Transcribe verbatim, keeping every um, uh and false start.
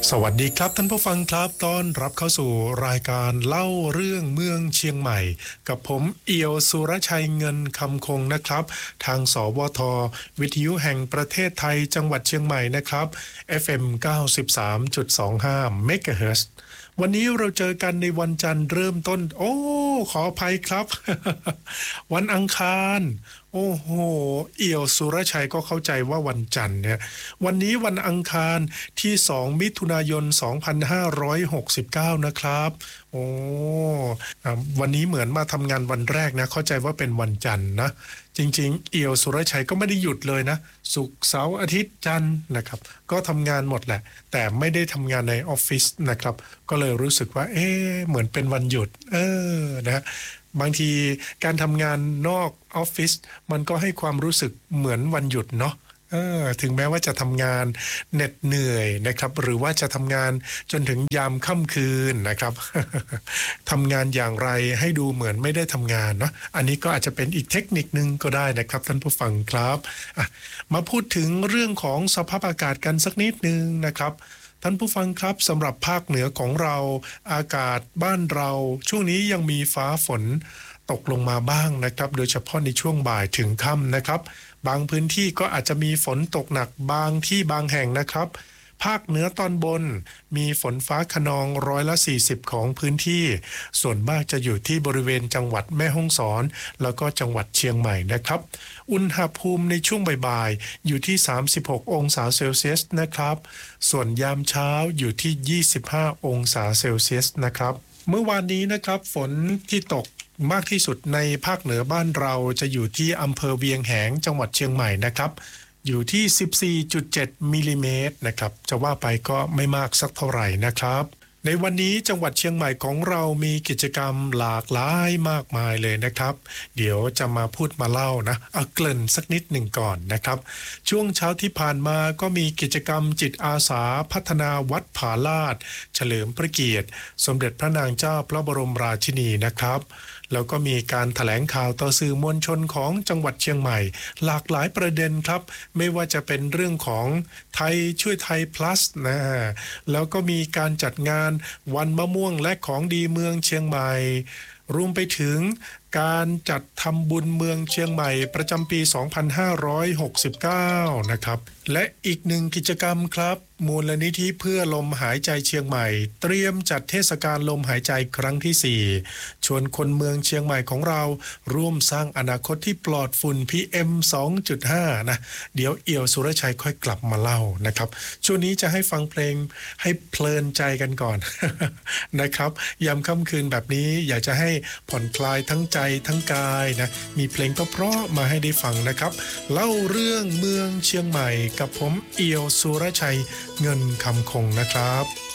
สวัสดีครับท่านผู้ฟังครับต้อนรับเข้าสู่รายการเล่าเรื่องเมืองเชียงใหม่กับผมเอี่ยวสุรชัยเงินคำคงนะครับทางสวทวิทยุแห่งประเทศไทยจังหวัดเชียงใหม่นะครับ เอฟ เอ็ม เก้าสิบสามจุดสองห้า เมกะเฮิรตซ์ วันนี้เราเจอกันในวันจันทร์เริ่มต้นโอ้ขออภัยครับ วันอังคารโอ้โหเอี่ยวสุรชัยก็เข้าใจว่าวันจันทร์เนี่ยวันนี้วันอังคารที่สองมิถุนายนสองพันห้าร้อยหกสิบเก้านะครับโอ้วันนี้เหมือนมาทำงานวันแรกนะเข้าใจว่าเป็นวันจันทร์นะจริงๆเอี่ยวสุรชัยก็ไม่ได้หยุดเลยนะศุกร์เสาร์อาทิตย์จันทร์นะครับก็ทำงานหมดแหละแต่ไม่ได้ทำงานในออฟฟิศนะครับก็เลยรู้สึกว่าเอ๊ะเหมือนเป็นวันหยุดเออนะบางทีการทำงานนอกออฟฟิศมันก็ให้ความรู้สึกเหมือนวันหยุดเนาะเออถึงแม้ว่าจะทำงานเหน็ดเหนื่อยนะครับหรือว่าจะทำงานจนถึงยามค่ำคืนนะครับ ทำงานอย่างไรให้ดูเหมือนไม่ได้ทำงานเนาะอันนี้ก็อาจจะเป็นอีกเทคนิคนึงก็ได้นะครับท่านผู้ฟังครับมาพูดถึงเรื่องของสภาพอากาศกันสักนิดนึงนะครับท่านผู้ฟังครับสำหรับภาคเหนือของเราอากาศบ้านเราช่วงนี้ยังมีฟ้าฝนตกลงมาบ้างนะครับโดยเฉพาะในช่วงบ่ายถึงค่ำนะครับบางพื้นที่ก็อาจจะมีฝนตกหนักบางที่บางแห่งนะครับภาคเหนือตอนบนมีฝนฟ้าคะนองร้อยละสี่สิบของพื้นที่ส่วนมากจะอยู่ที่บริเวณจังหวัดแม่ฮ่องสอนแล้วก็จังหวัดเชียงใหม่นะครับอุณหภูมิในช่วงบ่ายๆอยู่ที่สามสิบหกองศาเซลเซียสนะครับส่วนยามเช้าอยู่ที่ยี่สิบห้าองศาเซลเซียสนะครับเมื่อวานนี้นะครับฝนที่ตกมากที่สุดในภาคเหนือบ้านเราจะอยู่ที่อำเภอเวียงแหงจังหวัดเชียงใหม่นะครับอยู่ที่ สิบสี่จุดเจ็ด มิลลิเมตรนะครับจะว่าไปก็ไม่มากสักเท่าไหร่นะครับในวันนี้จังหวัดเชียงใหม่ของเรามีกิจกรรมหลากหลายมากมายเลยนะครับเดี๋ยวจะมาพูดมาเล่านะเอาเกริ่นสักนิดหนึ่งก่อนนะครับช่วงเช้าที่ผ่านมาก็มีกิจกรรมจิตอาสาพัฒนาวัดผาลาดเฉลิมพระเกียรติสมเด็จพระนางเจ้าพระบรมราชินีนะครับแล้วก็มีการแถลงข่าวต่อสื่อมวลชนของจังหวัดเชียงใหม่หลากหลายประเด็นครับไม่ว่าจะเป็นเรื่องของไทยช่วยไทย plus นะแล้วก็มีการจัดงานวันมะม่วงและของดีเมืองเชียงใหม่รวมไปถึงการจัดทำบุญเมืองเชียงใหม่ประจำปีสองพันห้าร้อยหกสิบเก้านะครับและอีกหนึ่งกิจกรรมครับมูลนิธิเพื่อลมหายใจเชียงใหม่เตรียมจัดเทศกาลลมหายใจครั้งที่สี่ชวนคนเมืองเชียงใหม่ของเราร่วมสร้างอนาคตที่ปลอดฝุ่น พี เอ็ม สองจุดห้า นะเดี๋ยวเอี่ยวสุรชัยค่อยกลับมาเล่านะครับช่วงนี้จะให้ฟังเพลงให้เพลินใจกันก่อน นะครับยามค่ำคืนแบบนี้อยากจะให้ผ่อนคลายทั้งใจทั้งกายนะมีเพลงเพราะๆมาให้ได้ฟังนะครับเล่าเรื่องเมืองเชียงใหม่กับผมเอี่ยวสุรชัยเงินคำคงนะครับ